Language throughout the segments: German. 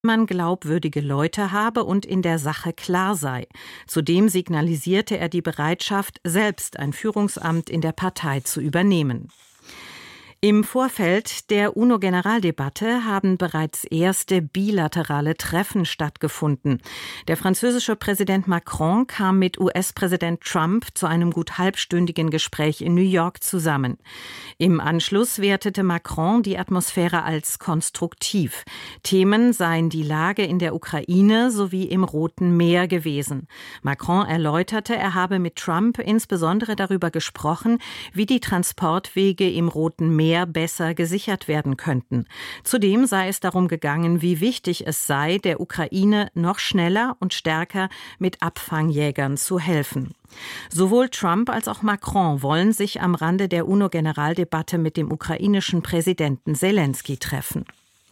man glaubwürdige Leute habe und in der Sache klar sei. Zudem signalisierte er die Bereitschaft, selbst ein Führungsamt in der Partei zu übernehmen. Im Vorfeld der UNO-Generaldebatte haben bereits erste bilaterale Treffen stattgefunden. Der französische Präsident Macron kam mit US-Präsident Trump zu einem gut halbstündigen Gespräch in New York zusammen. Im Anschluss wertete Macron die Atmosphäre als konstruktiv. Themen seien die Lage in der Ukraine sowie im Roten Meer gewesen. Macron erläuterte, er habe mit Trump insbesondere darüber gesprochen, wie die Transportwege im Roten Meer besser gesichert werden könnten. Zudem sei es darum gegangen, wie wichtig es sei, der Ukraine noch schneller und stärker mit Abfangjägern zu helfen. Sowohl Trump als auch Macron wollen sich am Rande der UNO-Generaldebatte mit dem ukrainischen Präsidenten Selenskyj treffen.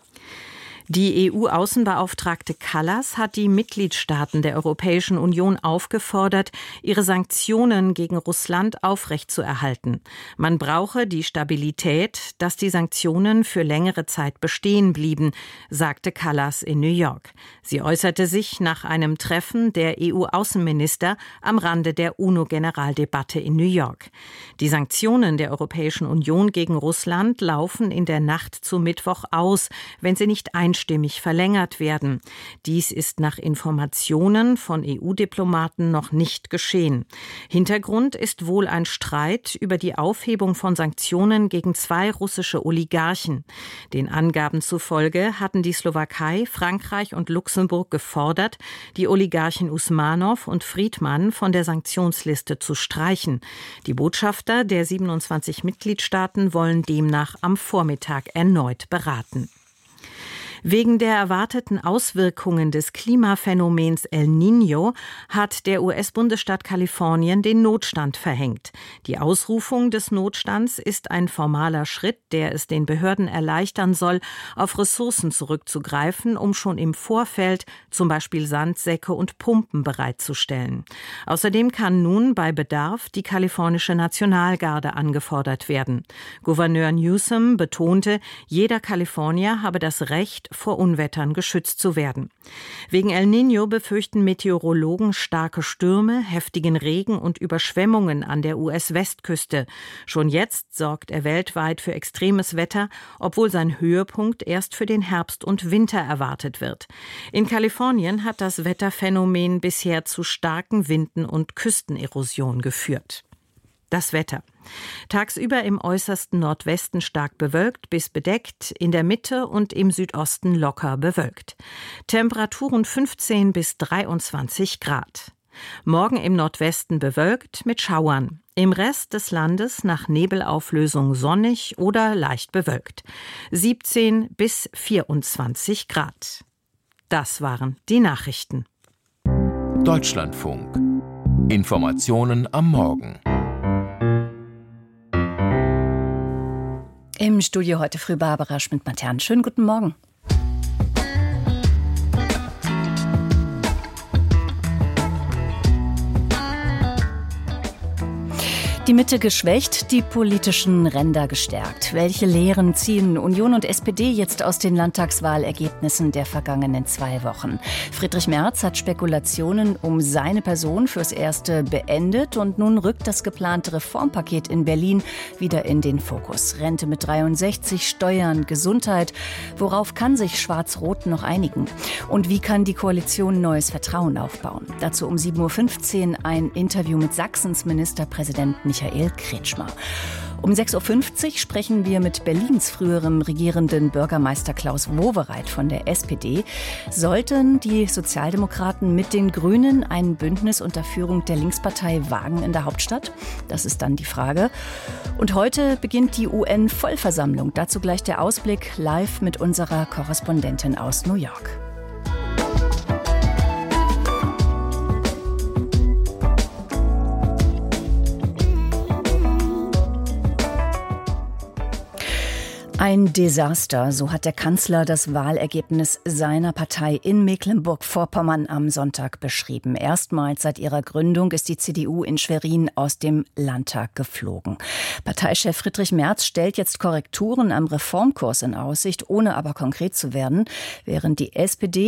Die EU-Außenbeauftragte Kallas hat die Mitgliedstaaten der Europäischen Union aufgefordert, ihre Sanktionen gegen Russland aufrechtzuerhalten. Man brauche die Stabilität, dass die Sanktionen für längere Zeit bestehen blieben, sagte Kallas in New York. Sie äußerte sich nach einem Treffen der EU-Außenminister am Rande der UNO-Generaldebatte in New York. Die Sanktionen der Europäischen Union gegen Russland laufen in der Nacht zu Mittwoch aus, wenn sie nicht einstimmig verlängert werden. Dies ist nach Informationen von EU-Diplomaten noch nicht geschehen. Hintergrund ist wohl ein Streit über die Aufhebung von Sanktionen gegen 2 russische Oligarchen. Den Angaben zufolge hatten die Slowakei, Frankreich und Luxemburg gefordert, die Oligarchen Usmanow und Friedmann von der Sanktionsliste zu streichen. Die Botschafter der 27 Mitgliedstaaten wollen demnach am Vormittag erneut beraten. Wegen der erwarteten Auswirkungen des Klimaphänomens El Niño hat der US-Bundesstaat Kalifornien den Notstand verhängt. Die Ausrufung des Notstands ist ein formaler Schritt, der es den Behörden erleichtern soll, auf Ressourcen zurückzugreifen, um schon im Vorfeld zum Beispiel Sandsäcke und Pumpen bereitzustellen. Außerdem kann nun bei Bedarf die kalifornische Nationalgarde angefordert werden. Gouverneur Newsom betonte, jeder Kalifornier habe das Recht, vor Unwettern geschützt zu werden. Wegen El Niño befürchten Meteorologen starke Stürme, heftigen Regen und Überschwemmungen an der US-Westküste. Schon jetzt sorgt er weltweit für extremes Wetter, obwohl sein Höhepunkt erst für den Herbst und Winter erwartet wird. In Kalifornien hat das Wetterphänomen bisher zu starken Winden und Küstenerosion geführt. Das Wetter. Tagsüber im äußersten Nordwesten stark bewölkt bis bedeckt, in der Mitte und im Südosten locker bewölkt. Temperaturen 15 bis 23 Grad. Morgen im Nordwesten bewölkt mit Schauern. Im Rest des Landes nach Nebelauflösung sonnig oder leicht bewölkt. 17 bis 24 Grad. Das waren die Nachrichten. Deutschlandfunk. Informationen am Morgen. Im Studio heute früh Barbara Schmidt-Matern. Schönen guten Morgen. Die Mitte geschwächt, die politischen Ränder gestärkt. Welche Lehren ziehen Union und SPD jetzt aus den Landtagswahlergebnissen der vergangenen 2 Wochen? Friedrich Merz hat Spekulationen um seine Person fürs Erste beendet und nun rückt das geplante Reformpaket in Berlin wieder in den Fokus. Rente mit 63, Steuern, Gesundheit. Worauf kann sich Schwarz-Rot noch einigen? Und wie kann die Koalition neues Vertrauen aufbauen? Dazu um 7.15 Uhr ein Interview mit Sachsens Ministerpräsident Michael Kretschmer. Um 6.50 Uhr sprechen wir mit Berlins früherem regierenden Bürgermeister Klaus Wowereit von der SPD. Sollten die Sozialdemokraten mit den Grünen ein Bündnis unter Führung der Linkspartei wagen in der Hauptstadt? Das ist dann die Frage. Und heute beginnt die UN-Vollversammlung. Dazu gleich der Ausblick live mit unserer Korrespondentin aus New York. Ein Desaster, so hat der Kanzler das Wahlergebnis seiner Partei in Mecklenburg-Vorpommern am Sonntag beschrieben. Erstmals seit ihrer Gründung ist die CDU in Schwerin aus dem Landtag geflogen. Parteichef Friedrich Merz stellt jetzt Korrekturen am Reformkurs in Aussicht, ohne aber konkret zu werden, während die SPD